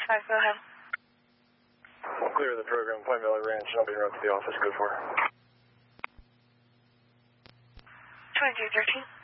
5, go ahead. Clear the program, Pine Valley Ranch, and I'll be right to the office. Go for it. 2213.